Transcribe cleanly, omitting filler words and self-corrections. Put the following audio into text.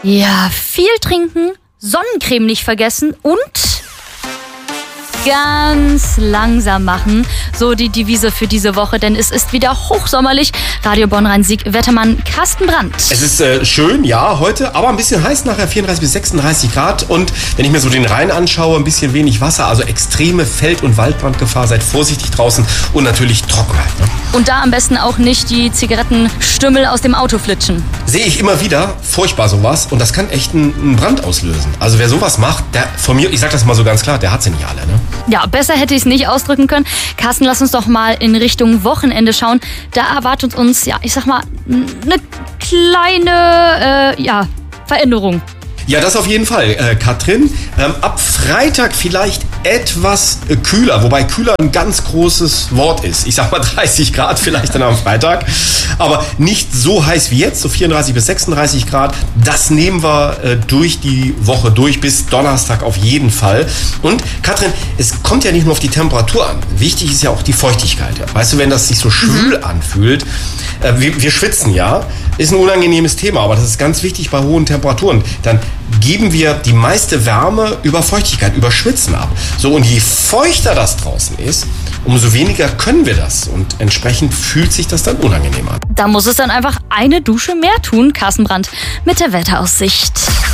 Ja, viel trinken, Sonnencreme nicht vergessen und ganz langsam machen. So die Devise für diese Woche, denn es ist wieder hochsommerlich. Radio Bonn-Rhein-Sieg, Wettermann Carsten Brandt. Es ist schön, ja, heute, aber ein bisschen heiß nachher, 34 bis 36 Grad. Und wenn ich mir so den Rhein anschaue, ein bisschen wenig Wasser, also extreme Feld- und Waldbrandgefahr. Seid vorsichtig draußen und natürlich Trockenheit. Ne? Und da am besten auch nicht die Zigarettenstümmel aus dem Auto flitschen. Sehe ich immer wieder, furchtbar sowas. Und das kann echt einen Brand auslösen. Also wer sowas macht, der von mir, ich sag das mal so ganz klar, der hat sie nicht alle, ne? Ja, besser hätte ich es nicht ausdrücken können. Carsten, lass uns doch mal in Richtung Wochenende schauen. Da erwartet uns, ja, ich sag mal, eine kleine, Veränderung. Ja, das auf jeden Fall, Katrin. Ab Freitag vielleicht etwas kühler, wobei kühler ein ganz großes Wort ist. Ich sag mal 30 Grad vielleicht dann am Freitag, aber nicht so heiß wie jetzt, so 34 bis 36 Grad. Das nehmen wir durch die Woche durch, bis Donnerstag auf jeden Fall. Und Katrin, es kommt ja nicht nur auf die Temperatur an. Wichtig ist ja auch die Feuchtigkeit. Weißt du, wenn das sich so schwül anfühlt, wir schwitzen ja, ist ein unangenehmes Thema, aber das ist ganz wichtig bei hohen Temperaturen. Dann geben wir die meiste Wärme über Feuchtigkeit, über Schwitzen ab. So, und je feuchter das draußen ist, umso weniger können wir das. Und entsprechend fühlt sich das dann unangenehm an. Da muss es dann einfach eine Dusche mehr tun, Carsten Brandt mit der Wetteraussicht.